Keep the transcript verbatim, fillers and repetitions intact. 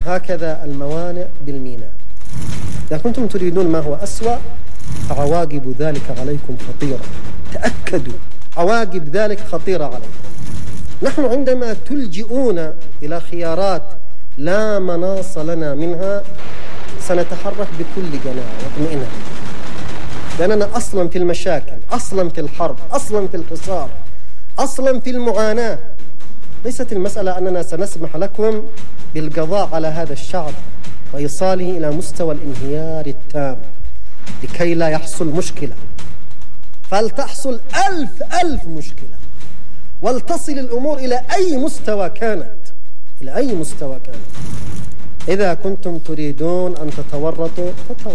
هكذا الموانئ بالميناء. إذا كنتم تريدون ما هو أسوأ فعواقب ذلك عليكم خطيرة، تأكدوا عواقب ذلك خطيرة عليكم. نحن عندما تلجئون إلى خيارات لا مناص لنا منها سنتحرك بكل جناعة واطمئنان، لأننا أصلا في المشاكل، أصلا في الحرب، أصلا في الحصار، أصلا في المعاناة. ليست المسألة أننا سنسمح لكم بالقضاء على هذا الشعب وإيصاله إلى مستوى الانهيار التام لكي لا يحصل مشكلة، فلتحصل ألف ألف مشكلة ولتصل الأمور إلى أي مستوى كانت، إلى أي مستوى كانت. إذا كنتم تريدون أن تتورطوا فتورطوا.